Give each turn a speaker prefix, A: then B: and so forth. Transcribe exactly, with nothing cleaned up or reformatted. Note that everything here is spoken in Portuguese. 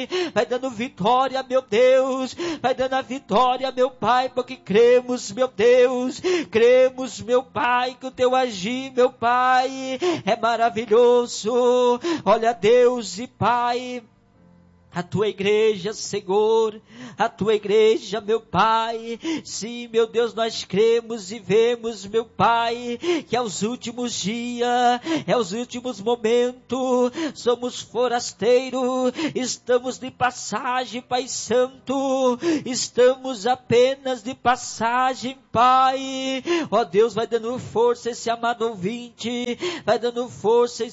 A: vai dando vitória, meu Deus, vai dando a vitória, meu Pai, porque cremos, meu Deus, cremos, meu Pai, que o teu agir, meu Pai, é maravilhoso. Olha, Deus e Pai, a tua igreja, Senhor, a tua igreja, meu Pai, sim, meu Deus, nós cremos e vemos, meu Pai, que é os últimos dias, é os últimos momentos, somos forasteiros, estamos de passagem, Pai Santo, estamos apenas de passagem, Pai. Ó Deus, vai dando força esse amado ouvinte, vai dando força